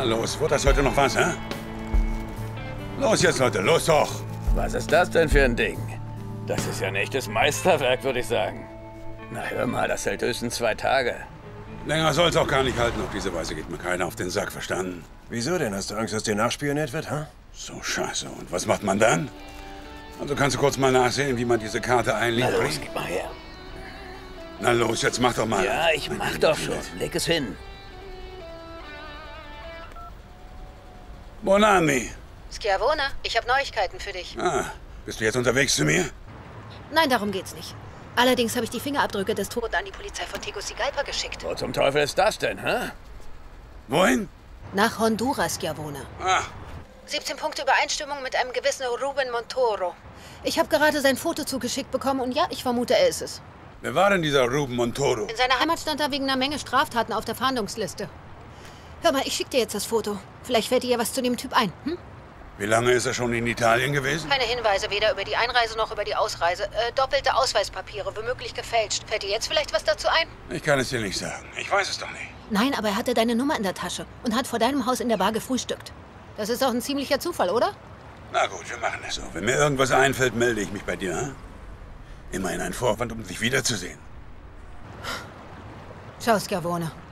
Na los, wird das heute noch was, hä? Los jetzt, Leute, los doch! Was ist das denn für ein Ding? Das ist ja ein echtes Meisterwerk, würde ich sagen. Na hör mal, das hält höchstens 2 Tage. Länger soll's auch gar nicht halten. Auf diese Weise geht mir keiner auf den Sack, verstanden? Wieso denn? Hast du Angst, dass dir nachspioniert wird, hä? So scheiße. Und was macht man dann? Also kannst du kurz mal nachsehen, wie man diese Karte einlegt? Na los, gib mal her. Na los, jetzt mach doch mal. Ja, ich mach doch schon. Leg es hin. Bonami. Schiavone, ich habe Neuigkeiten für dich. Ah, bist du jetzt unterwegs zu mir? Nein, darum geht's nicht. Allerdings habe ich die Fingerabdrücke des Toten an die Polizei von Tegucigalpa geschickt. Wo zum Teufel ist das denn, hä? Wohin? Nach Honduras, Schiavone. Ah, 17 Punkte Übereinstimmung mit einem gewissen Ruben Montoro. Ich habe gerade sein Foto zugeschickt bekommen und ja, ich vermute, er ist es. wer war denn dieser Ruben Montoro? In seiner Heimat stand er wegen einer Menge Straftaten auf der Fahndungsliste. Hör mal, ich schicke dir jetzt das Foto. Vielleicht fällt dir ja was zu dem Typ ein, hm? Wie lange ist er schon in Italien gewesen? Keine Hinweise, weder über die Einreise noch über die Ausreise. Doppelte Ausweispapiere, womöglich gefälscht. Fällt dir jetzt vielleicht was dazu ein? Ich kann es dir nicht sagen. Ich weiß es doch nicht. Nein, aber er hatte deine Nummer in der Tasche und hat vor deinem Haus in der Bar gefrühstückt. Das ist auch ein ziemlicher Zufall, oder? Na gut, wir machen es so. Wenn mir irgendwas einfällt, melde ich mich bei dir, hm? Immerhin ein Vorwand, um sich wiederzusehen. Ciao, Schiavone.